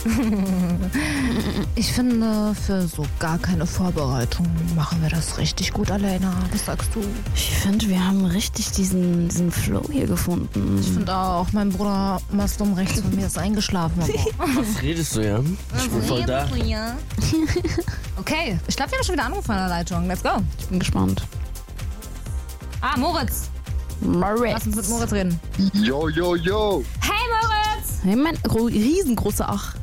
Ich finde, für so gar keine Vorbereitung machen wir das richtig gut, Alena. Was sagst du? Ich finde, wir haben richtig diesen Flow hier gefunden. Ich finde auch, mein Bruder Maslum rechts von mir ist eingeschlafen. Was redest du, ja? Ich bin voll da. Okay, ich glaube, wir haben schon wieder Anrufe an der Leitung. Let's go. Ich bin gespannt. Ah, Moritz. Lass uns mit Moritz reden. Yo, yo, yo. Hey, Moritz. Hey, mein riesengroßer Ach.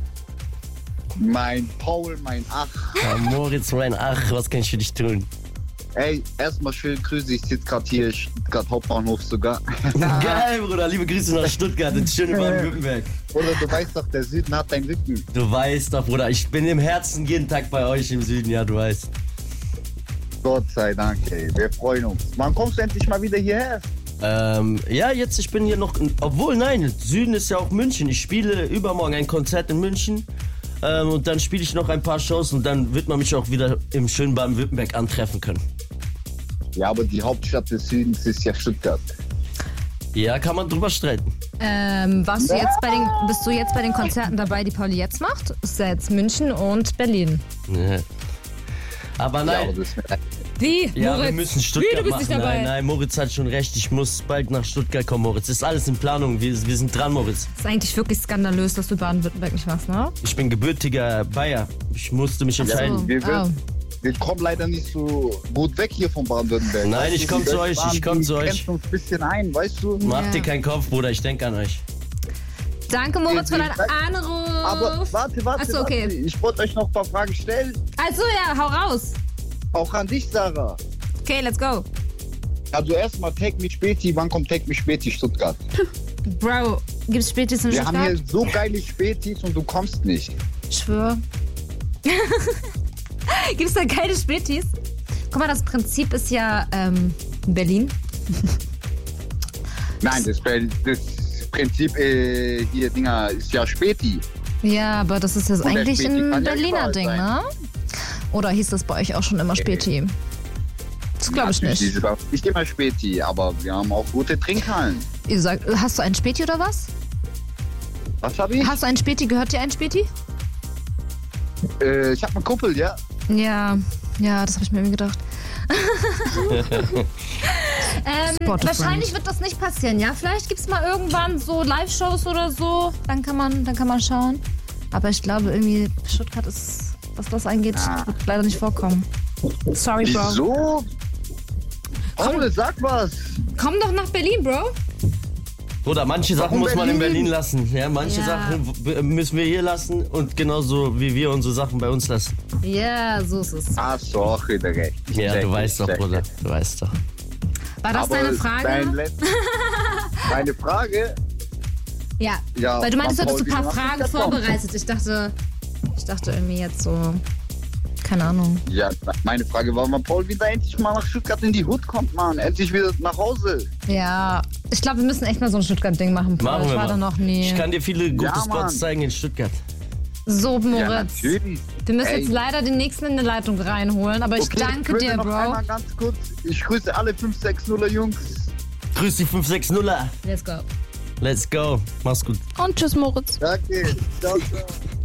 Mein Paul, mein Ach. Ja, Moritz, mein Ach, was kann ich für dich tun? Ey, erstmal schön Grüße. Ich sitze gerade hier, Stuttgart Hauptbahnhof sogar. Geil, Bruder. Liebe Grüße nach Stuttgart, ins schöne Baden-Württemberg. Oder du weißt doch, der Süden hat deinen Rücken. Du weißt doch, Bruder, ich bin im Herzen jeden Tag bei euch im Süden, ja, du weißt. Gott sei Dank, ey. Wir freuen uns. Wann kommst du endlich mal wieder hierher? Ja, jetzt, ich bin hier noch, obwohl, nein, Süden ist ja auch München. Ich spiele übermorgen ein Konzert in München. Und dann spiele ich noch ein paar Shows und dann wird man mich auch wieder im schönen Baden-Württemberg antreffen können. Ja, aber die Hauptstadt des Südens ist ja Stuttgart. Ja, kann man drüber streiten. Bist du jetzt bei den Konzerten dabei, die Pauli jetzt macht? Ist ja jetzt München und Berlin. Ja. Aber Ja, nein, aber das Wie? ja, Moritz? wir müssen Stuttgart Wie, du bist machen. nicht dabei? Nein, Moritz hat schon recht. Ich muss bald nach Stuttgart kommen, Moritz. Ist alles in Planung. Wir sind dran, Moritz. Das ist eigentlich wirklich skandalös, dass du Baden-Württemberg nicht machst, ne? Ich bin gebürtiger Bayer. Ich musste mich entscheiden. wir kommen leider nicht so gut weg hier von Baden-Württemberg. Nein, Weißt ich du, komm die zu euch, Westbahn, ich komm zu die euch. grenzt uns ein bisschen ein, weißt du? Macht dir keinen Kopf, Bruder. Ich denke an euch. Danke, Moritz, für deinen Anruf. Aber warte, Achso, okay. warte. Ich wollte euch noch ein paar Fragen stellen. Also ja, hau raus. Auch an dich, Sarah. Okay, let's go. Also erstmal Take Me Späti. Wann kommt Take Me Späti Stuttgart? Bro, gibt's Spätis in Wir haben Stuttgart? hier so geile Spätis und du kommst nicht. Schwör. Gibt's da geile Spätis? Guck mal, das Prinzip ist ja Berlin. Nein, das Prinzip hier Dinger ist ja Späti. Ja, aber das ist jetzt Und der eigentlich Späti ein kann ja Berliner überall Ding, sein. ne? Oder hieß das bei euch auch schon immer Späti? Das glaube ich nicht. Nicht immer Späti, aber wir haben auch gute Trinkhallen. Ihr sagt, hast du einen Späti oder was? Was habe ich? Hast du einen Späti? Gehört dir ein Späti? Ich habe einen Kumpel, ja. Ja, das habe ich mir irgendwie gedacht. Wahrscheinlich wird das nicht passieren, ja? Vielleicht gibt es mal irgendwann so Live-Shows oder so. Dann kann man schauen. Aber ich glaube irgendwie, Stuttgart ist, was das angeht, wird leider nicht vorkommen. Sorry, Bro. Wieso? Paul, sag was. Komm doch nach Berlin, Bro. Bruder, manche Sachen muss man in Berlin lassen. Ja, manche Ja. Sachen müssen wir hier lassen und genauso wie wir unsere Sachen bei uns lassen. Ja, so ist es. Ach so, wieder recht. Ja, du weißt doch, Check. Bruder. Du weißt doch. War das deine Frage? Deine Frage? Ja. Ja, Weil du meintest, du wann hattest ein Paul paar wieder nach Fragen Stuttgart kommt. vorbereitet. Ich dachte irgendwie jetzt so, keine Ahnung. Ja, meine Frage war, wann Paul wieder endlich mal nach Stuttgart in die Hut kommt, Mann. Endlich wieder nach Hause. Ja, ich glaube, wir müssen echt mal so ein Stuttgart-Ding machen, Paul. Machen Ich wir war mal. da noch nie. Ich kann dir viele gute Ja, Spots Mann. zeigen in Stuttgart. So, Ja, Moritz. natürlich. Wir müssen Ey. jetzt leider den nächsten in die Leitung reinholen, aber ich Okay, danke würde dir, noch Bro. einmal ganz kurz. Ich grüße alle 560er Jungs. Grüß die 560er. Let's go. Let's go. Mach's gut. Und tschüss, Moritz. Danke. Ciao, ciao.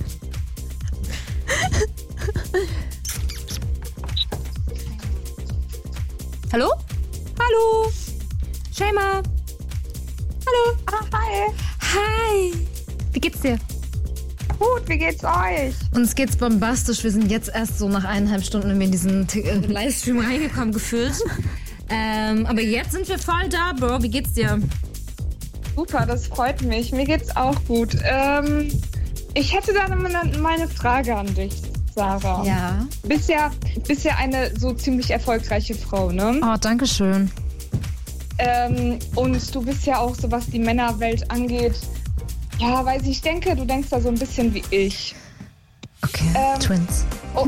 Hallo? Hallo? Shema? Hallo? Hi. Hi. Wie geht's dir? Gut, wie geht's euch? Uns geht's bombastisch. Wir sind jetzt erst so nach 1,5 Stunden in diesen Livestream reingekommen, gefühlt. Aber jetzt sind wir voll da, Bro. Wie geht's dir? Super, das freut mich. Mir geht's auch gut. Ich hätte da meine Frage an dich, Sarah. Ja. Bist ja eine so ziemlich erfolgreiche Frau, ne? Oh, danke schön. Und du bist ja auch so, was die Männerwelt angeht. Ja, weil ich denke, du denkst da so ein bisschen wie ich. Okay, Twins. Oh.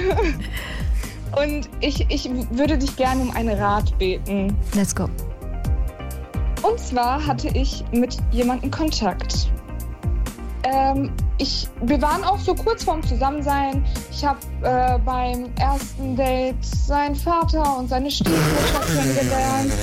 Und ich würde dich gerne um einen Rat beten. Let's go. Und zwar hatte ich mit jemandem Kontakt. Wir waren auch so kurz vorm Zusammensein. Ich habe beim ersten Date seinen Vater und seine Stiefmutter kennengelernt.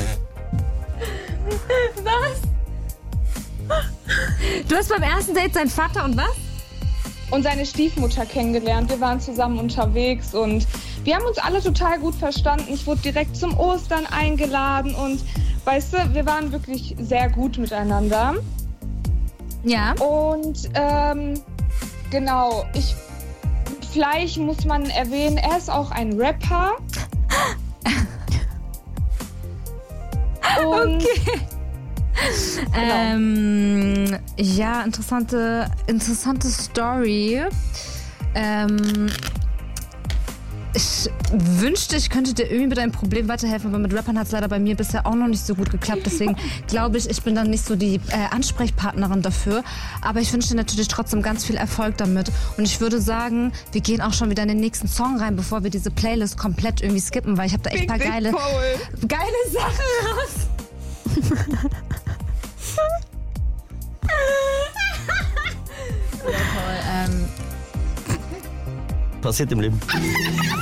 Was? Du hast beim ersten Date seinen Vater und was? und seine Stiefmutter kennengelernt. Wir waren zusammen unterwegs und wir haben uns alle total gut verstanden. Ich wurde direkt zum Ostern eingeladen und weißt du, wir waren wirklich sehr gut miteinander. Ja. Und genau, vielleicht muss man erwähnen, er ist auch ein Rapper. Und okay. Ja, interessante Story. Ich wünschte, ich könnte dir irgendwie mit deinem Problem weiterhelfen, aber mit Rappern hat es leider bei mir bisher auch noch nicht so gut geklappt. Deswegen glaube ich bin dann nicht so die Ansprechpartnerin dafür. Aber ich wünsche dir natürlich trotzdem ganz viel Erfolg damit. Und ich würde sagen, wir gehen auch schon wieder in den nächsten Song rein, bevor wir diese Playlist komplett irgendwie skippen, weil ich habe da echt ein paar geile Sachen raus. Passiert im Leben.